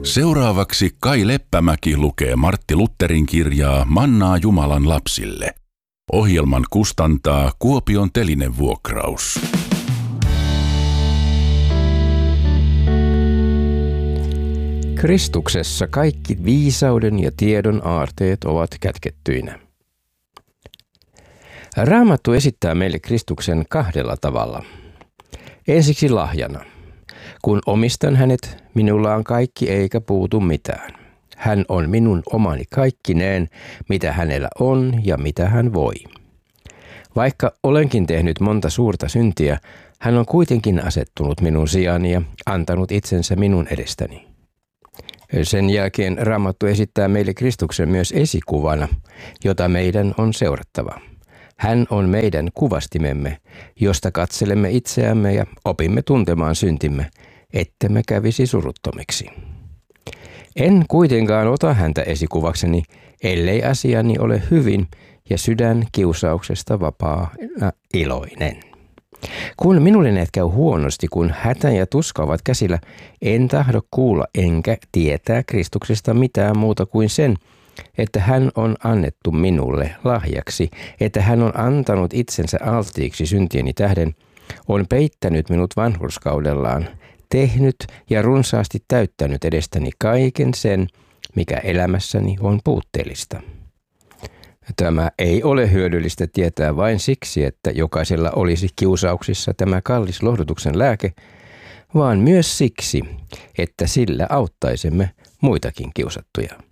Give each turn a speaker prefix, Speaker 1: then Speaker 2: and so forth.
Speaker 1: Seuraavaksi Kai Leppämäki lukee Martti Lutherin kirjaa Mannaa Jumalan lapsille. Ohjelman kustantaa Kuopion Telinevuokraus.
Speaker 2: Kristuksessa kaikki viisauden ja tiedon aarteet ovat kätkettyinä. Raamattu esittää meille Kristuksen kahdella tavalla. Ensiksi lahjana. Kun omistan hänet, minulla on kaikki eikä puutu mitään. Hän on minun omani kaikkineen, mitä hänellä on ja mitä hän voi. Vaikka olenkin tehnyt monta suurta syntiä, hän on kuitenkin asettunut minun sijani ja antanut itsensä minun edestäni. Sen jälkeen Raamattu esittää meille Kristuksen myös esikuvana, jota meidän on seurattava. Hän on meidän kuvastimemme, josta katselemme itseämme ja opimme tuntemaan syntimme, ettemme kävisi suruttomiksi. En kuitenkaan ota häntä esikuvakseni, ellei asiani ole hyvin ja sydän kiusauksesta vapaana iloinen. Kun minulle näet käy huonosti, kun hätä ja tuska ovat käsillä, en tahdo kuulla enkä tietää Kristuksesta mitään muuta kuin sen, että hän on annettu minulle lahjaksi, että hän on antanut itsensä alttiiksi syntieni tähden, on peittänyt minut vanhurskaudellaan, tehnyt ja runsaasti täyttänyt edestäni kaiken sen, mikä elämässäni on puutteellista. Tämä ei ole hyödyllistä tietää vain siksi, että jokaisella olisi kiusauksissa tämä kallis lohdutuksen lääke, vaan myös siksi, että sillä auttaisimme muitakin kiusattuja.